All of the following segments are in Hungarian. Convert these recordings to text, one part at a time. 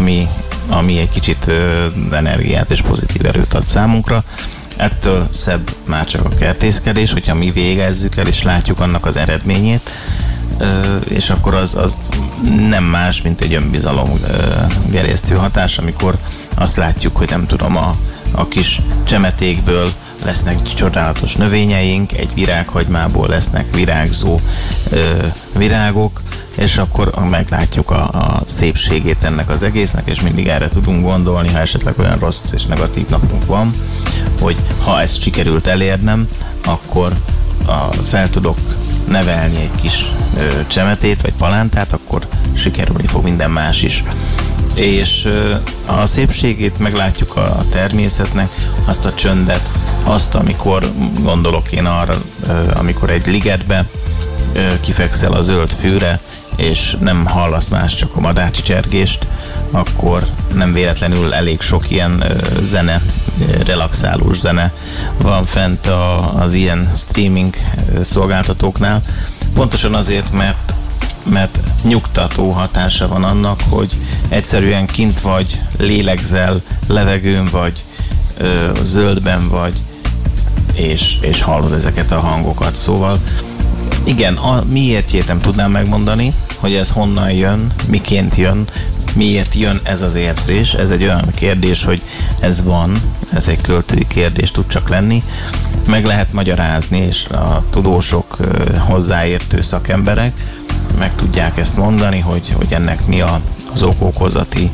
ami egy kicsit energiát és pozitív erőt ad számunkra. Ettől szebb már csak a kertészkedés, hogyha mi végezzük el, és látjuk annak az eredményét, és akkor az nem más, mint egy önbizalom gerjesztő hatás, amikor azt látjuk, hogy nem tudom, a kis csemetékből lesznek csodálatos növényeink, egy virághagymából lesznek virágzó virágok, és akkor meglátjuk a szépségét ennek az egésznek, és mindig erre tudunk gondolni, ha esetleg olyan rossz és negatív napunk van, hogy ha ezt sikerült elérnem, akkor fel tudok nevelni egy kis csemetét vagy palántát, akkor sikerülni fog minden más is. És a szépségét meglátjuk a természetnek, azt a csöndet, azt, amikor gondolok én arra, amikor egy ligetbe kifekszel a zöld fűre, és nem hallasz más, csak a madárcsicsergést, akkor nem véletlenül elég sok ilyen zene, relaxálós zene van fent az ilyen streaming szolgáltatóknál. Pontosan azért, mert nyugtató hatása van annak, hogy egyszerűen kint vagy, lélegzel, levegőn vagy, zöldben vagy, és hallod ezeket a hangokat. Szóval igen, miértjét nem tudnám megmondani, hogy ez honnan jön, miként jön, miért jön ez az érzés. Ez egy olyan kérdés, hogy ez van, ez egy költői kérdés tud csak lenni. Meg lehet magyarázni, és a tudósok, hozzáértő szakemberek meg tudják ezt mondani, hogy ennek mi az ok-okozati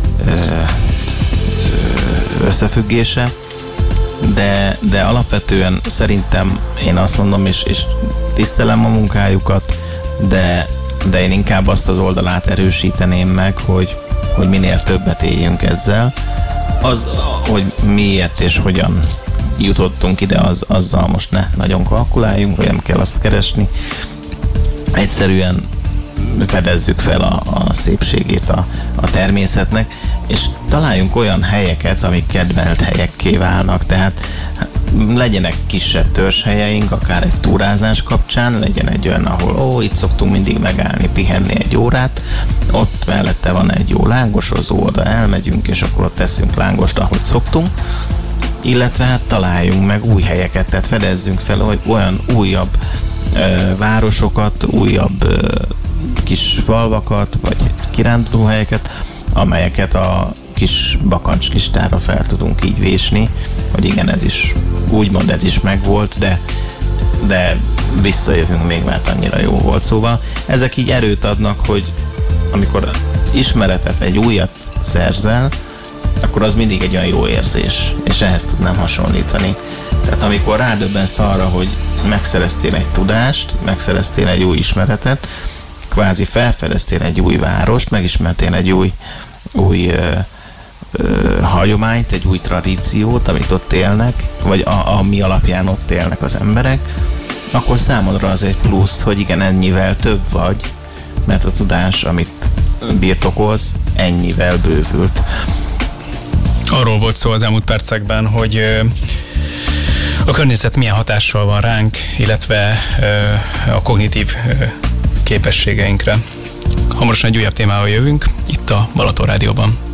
összefüggése. De alapvetően szerintem én azt mondom, és tisztelem a munkájukat, de én inkább azt az oldalát erősíteném meg, hogy minél többet éljünk ezzel. Az, hogy miért és hogyan jutottunk ide, azzal most ne nagyon kalkuláljunk, vagy nem kell azt keresni. Egyszerűen fedezzük fel a szépségét a természetnek, és találjunk olyan helyeket, amik kedvelt helyekké válnak, tehát legyenek kisebb törzshelyeink, akár egy túrázás kapcsán, legyen egy olyan, ahol itt szoktunk mindig megállni, pihenni egy órát, ott mellette van egy jó lángosozó, oda elmegyünk, és akkor ott teszünk lángost, ahogy szoktunk, illetve hát találjunk meg új helyeket, tehát fedezzünk fel, hogy olyan újabb városokat, újabb kis falvakat, vagy kirándulóhelyeket, amelyeket a kis bakancslistára fel tudunk így vésni, hogy igen, ez is úgymond ez is megvolt, de visszajövünk még, mert annyira jó volt. Szóval ezek így erőt adnak, hogy amikor ismeretet, egy újat szerzel, akkor az mindig egy olyan jó érzés, és ehhez tudnám hasonlítani. Tehát amikor rádöbbensz arra, hogy megszereztél egy tudást, megszereztél egy új ismeretet, kvázi felfedeztél egy új várost, megismertél egy új hagyományt, egy új tradíciót, amit ott élnek, vagy ami alapján ott élnek az emberek, akkor számodra az egy plusz, hogy igen, ennyivel több vagy, mert a tudás, amit birtokolsz, ennyivel bővült. Arról volt szó az elmúlt percekben, hogy a környezet milyen hatással van ránk, illetve a kognitív képességeinkre. Hamarosan egy újabb témával jövünk, itt a Balaton Rádióban.